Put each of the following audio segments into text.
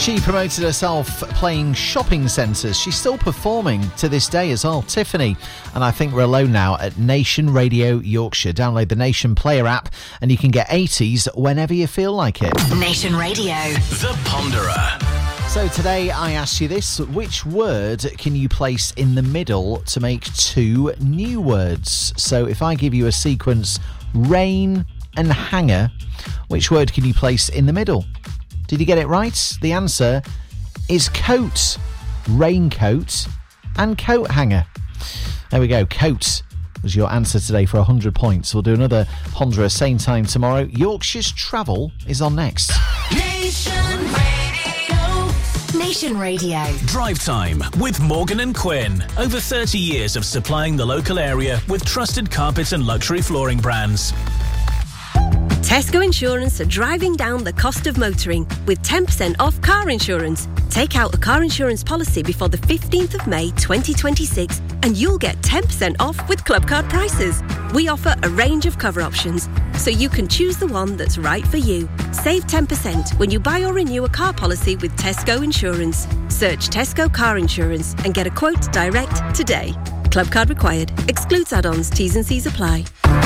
She promoted herself playing shopping centres. She's still performing to this day as well, Tiffany. And I think we're alone now at Nation Radio Yorkshire. Download the Nation Player app and you can get 80s whenever you feel like it. Nation Radio. The Ponderer. So today I asked you this: which word can you place in the middle to make two new words? So if I give you a sequence, rain and hanger, which word can you place in the middle? Did you get it right? The answer is coat, raincoat and coat hanger. There we go, coat was your answer today for 100 points. We'll do another Ponderer same time tomorrow. Yorkshire's Travel is on next. Nation Radio. Nation Radio. Drive Time with Morgan and Quinn. Over 30 years of supplying the local area with trusted carpet and luxury flooring brands. Tesco Insurance are driving down the cost of motoring with 10% off car insurance. Take out a car insurance policy before the 15th of May 2026 and you'll get 10% off with club card prices. We offer a range of cover options, so you can choose the one that's right for you. Save 10% when you buy or renew a car policy with Tesco Insurance. Search Tesco Car Insurance and get a quote direct today. Club card required. Excludes add-ons. T's and C's apply.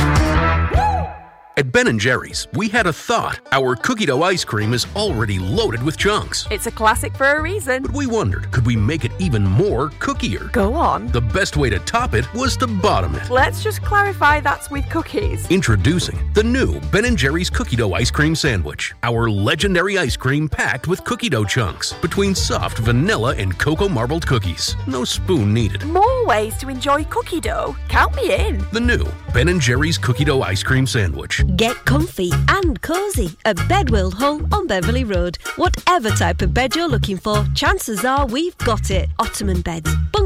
At Ben & Jerry's, we had a thought. Our cookie dough ice cream is already loaded with chunks. It's a classic for a reason. But we wondered, could we make it even more cookier? Go on. The best way to top it was to bottom it. Let's just clarify that's with cookies. Introducing the new Ben & Jerry's Cookie Dough Ice Cream Sandwich. Our legendary ice cream packed with cookie dough chunks between soft vanilla and cocoa marbled cookies. No spoon needed. More ways to enjoy cookie dough. Count me in. The new Ben & Jerry's Cookie Dough Ice Cream Sandwich. Get comfy and cosy at Bedworld Hull on Beverley Road. Whatever type of bed you're looking for, chances are we've got it. Ottoman beds,